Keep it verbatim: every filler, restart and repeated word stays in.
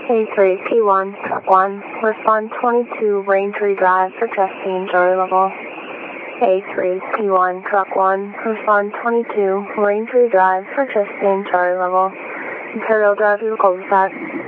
A three P one, Truck one, respond twenty-two Raintree Drive for testing Charlie level. A three P one, Truck one, respond twenty-two Raintree Drive for testing Charlie level. Imperial Drive to the cul-de-sac.